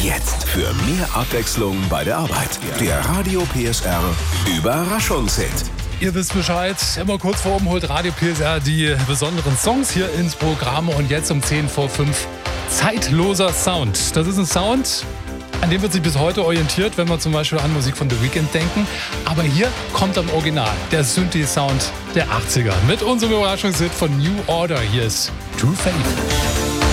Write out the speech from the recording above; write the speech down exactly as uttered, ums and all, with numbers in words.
jetzt für mehr Abwechslung bei der Arbeit. Der Radio P S R Überraschungshit. Ihr wisst Bescheid, immer kurz vor oben holt Radio P S R die besonderen Songs hier ins Programm. Und jetzt um zehn vor fünf zeitloser Sound. Das ist ein Sound, an dem wird sich bis heute orientiert, wenn wir zum Beispiel an Musik von The Weeknd denken. Aber hier kommt am Original der Synthi-Sound der achtziger mit unserem Überraschungshit von New Order. Hier ist True Faith.